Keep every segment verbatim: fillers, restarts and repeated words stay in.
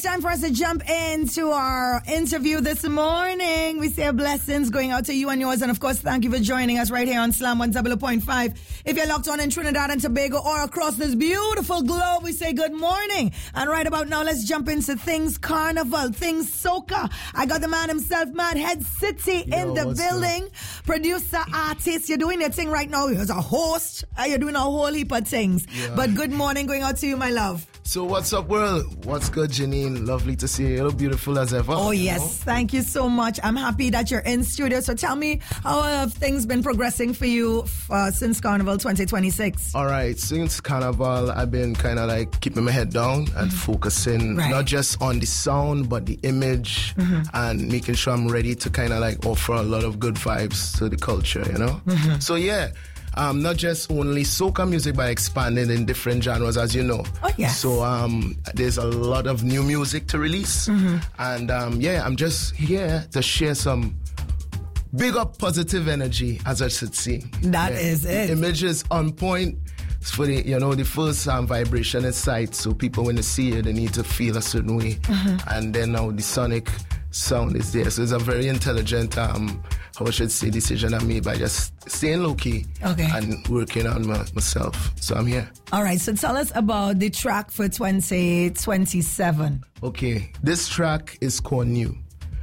Time for us to jump into our interview this morning. We say blessings going out to you and yours. And of course, thank you for joining us right here on Slam one oh oh point five. If you're locked on in Trinidad and Tobago or across this beautiful globe, we say good morning. And right about now, let's jump into things carnival, things soca. I got the man himself, Mad Head City, Yo, in the building. Up? Producer, artist, you're doing your thing right now. You're a host. You're doing a whole heap of things. Yeah. But good morning going out to you, my love. So what's up, world? What's good, Janine? Lovely to see you. You look beautiful as ever. Oh, yes. You know? Thank you so much. I'm happy that you're in studio. So tell me, how have things been progressing for you uh, since Carnival twenty twenty-six? All right. Since Carnival, I've been kind of like keeping my head down and mm-hmm. focusing right. not just on the sound, but the image mm-hmm. and making sure I'm ready to kind of like offer a lot of good vibes to the culture, you know? Mm-hmm. So, yeah. Um, not just only soca music, but expanding in different genres, as you know. Oh, yeah. So um, there's a lot of new music to release. Mm-hmm. And um, yeah, I'm just here to share some big up positive energy, as I should say. That yeah. is it. The image is on point. It's for the, you know, the first um, vibration is sight. So people, when they see it, they need to feel a certain way. Mm-hmm. And then now the sonic sound is there. So it's a very intelligent, um, how I should say, decision I made by just staying low key okay. and working on my, myself. So I'm here. All right. So tell us about the track for twenty twenty-seven. Okay. This track is called New.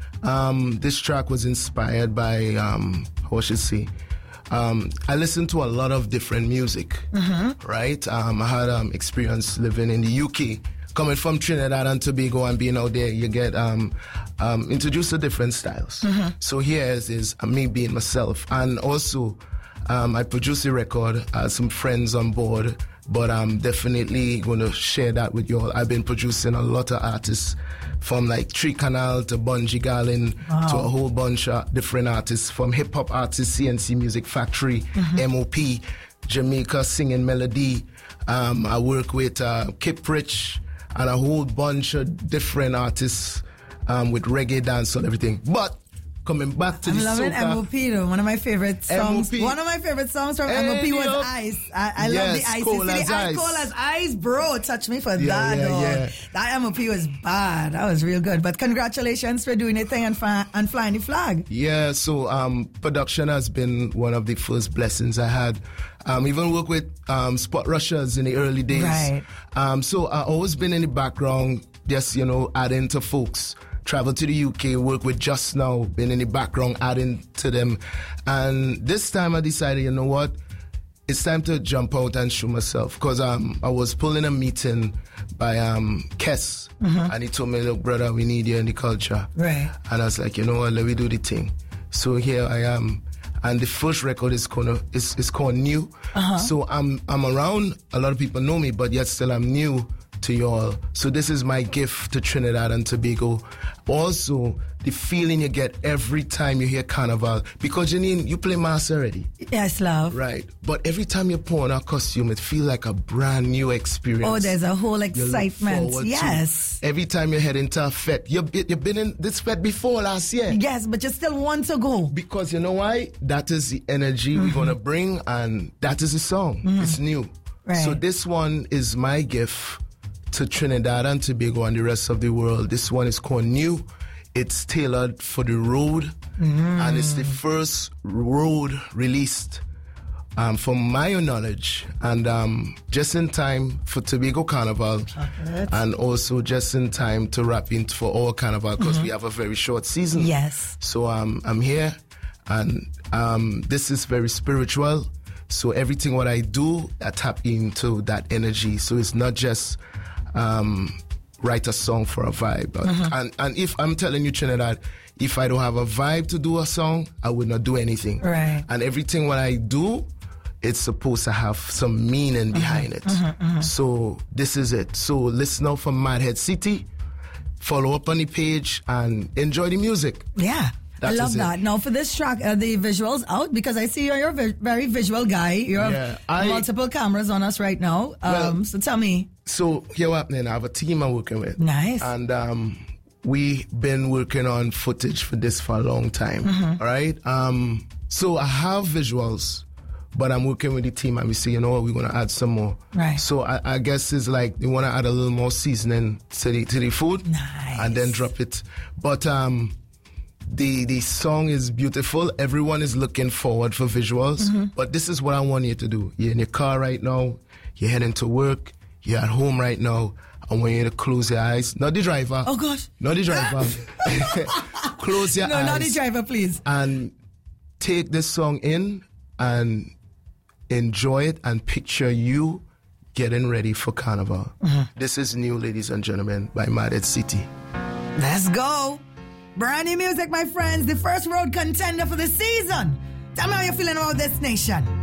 Um, this track was inspired by, um, how I should say, um, I listened to a lot of different music, mm-hmm. right? Um, I had um, experience living in the U K. Coming from Trinidad and Tobago and being out there, you get um, um, introduced to different styles. Mm-hmm. So here is, is me being myself. And also, um, I produced a record, uh, some friends on board, but I'm definitely going to share that with you all. I've been producing a lot of artists, from like Tree Canal to Bungie Garlin wow. to a whole bunch of different artists, from hip-hop artists, C N C Music Factory, mm-hmm. M O P, Jamaica Singing Melody. Um, I work with uh, Kip Rich, and a whole bunch of different artists um, with reggae, dance, and everything. But coming back to I'm the loving soca, M O P though. One of my favorite songs. M O P. One of my favorite songs from hey, M O P was yo. Ice. I, I yes, love the Ice. Cold as ice. Cold as ice, bro. Touch me for yeah, that, yeah, dog. yeah. That M O P was bad. That was real good. But congratulations for doing your thing and, fi- and flying the flag. Yeah, so um, production has been one of the first blessings I had. Um, even work with um, Spot Rushers in the early days. Right. Um, so I always been in the background, just, you know, adding to folks. Travel to the U K, work with Just Now, been in the background, adding to them. And this time I decided, you know what? It's time to jump out and show myself. Because um, I was pulling a meeting by um, Kess. Mm-hmm. And he told me, look, brother, we need you in the culture. Right. And I was like, you know what? Let me do the thing. So here I am. And the first record is called, is, is called New. Uh-huh. So I'm I'm around. A lot of people know me, but yet still I'm new to y'all. So this is my gift to Trinidad and Tobago. Also, the feeling you get every time you hear Carnival, because Janine, you play mass already. Yes, love. Right. But every time you put on a costume, it feels like a brand new experience. Oh, there's a whole excitement. Yes. To. Every time you head into a fete, you've, you've been in this fete before last year. Yes, but you still want to go. Because you know why? That is the energy mm-hmm. we're going to bring, and that is the song. Mm-hmm. It's new. Right. So this one is my gift to Trinidad and Tobago and the rest of the world. This one is called New. It's tailored for the road, mm. and it's the first road released um, from my knowledge, and um, just in time for Tobago Carnival, Chocolate. And also just in time to wrap in for all Carnival, because mm-hmm. we have a very short season. Yes. So um, I'm here, and um, this is very spiritual. So everything what I do, I tap into that energy. So it's not just um, write a song for a vibe. Mm-hmm. And and if I'm telling you, Trinidad, if I don't have a vibe to do a song, I would not do anything. Right. And everything what I do, it's supposed to have some meaning behind mm-hmm. it. Mm-hmm, mm-hmm. So this is it. So listen out for Mad Head City, follow up on the page, and enjoy the music. Yeah. That I love that. Now, for this track, are the visuals out? Because I see you're, you're a vi- very visual guy. You have yeah, I, multiple cameras on us right now. Um, well, so tell me. So here what happening? I have a team I'm working with. Nice. And um, we've been working on footage for this for a long time. Mm-hmm. All right. Um, so I have visuals, But I'm working with the team and we say, you know what, we're going to add some more. Right. So I, I guess it's like they want to add a little more seasoning to the, to the food. Nice. And then drop it. But um, the the song is beautiful. Everyone is looking forward for visuals. Mm-hmm. But this is what I want you to do. You're in your car right now. You're heading to work. You're at home right now. I want you to close your eyes. Not the driver. Oh, gosh. Not the driver. Close your no, eyes. No, not the driver, please. And take this song in and enjoy it and picture you getting ready for Carnival. Mm-hmm. This is new, ladies and gentlemen, by Mad Head City. Let's go. Brand new music, my friends. The first road contender for the season. Tell me how you're feeling about this nation.